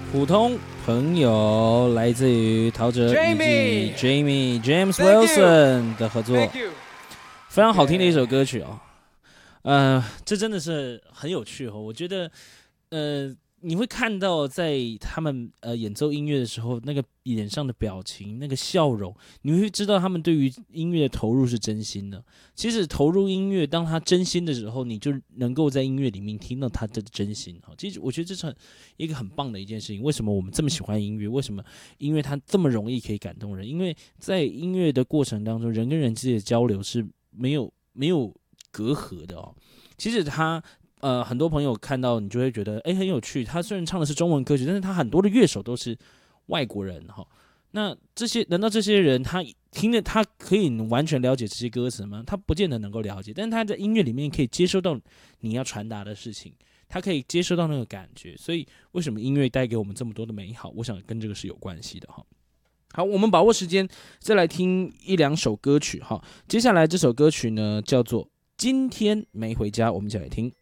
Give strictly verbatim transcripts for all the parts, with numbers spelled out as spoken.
普通朋友来自于陶喆以及 Jamie James Wilson 的合作，非常好听的一首歌曲哦。呃，这真的是很有趣哦。我觉得，呃，你会看到在他们呃演奏音乐的时候，那个脸上的表情、那个笑容，你会知道他们对于音乐的投入是真心的。其实投入音乐，当他真心的时候，你就能够在音乐里面听到他的真心。其实我觉得这是一个很棒的一件事情。为什么我们这么喜欢音乐？为什么音乐它这么容易可以感动人？因为在音乐的过程当中，人跟人之间的交流是没有没有隔阂的哦。其实他呃很多朋友看到你就会觉得哎很有趣。他虽然唱的是中文歌曲，但是他很多的乐手都是外国人哈。那这些难道这些人他听着他可以完全了解这些歌词吗？他不见得能够了解，但是他在音乐里面可以接收到你要传达的事情，他可以接收到那个感觉。所以为什么音乐带给我们这么多的美好？我想跟这个是有关系的哈。好，我们把握时间再来听一两首歌曲哈。接下来这首歌曲呢叫做《今天没回家》，我们一起来听。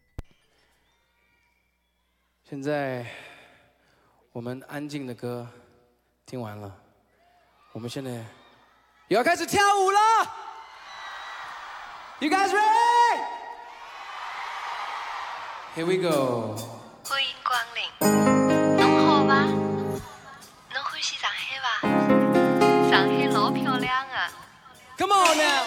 现在我们安静的歌听完了，我们现在也要开始跳舞了。You guys ready? Here we go. 欢迎光临，侬好吗？侬欢喜上海伐？上海老漂亮啊。 Come on now.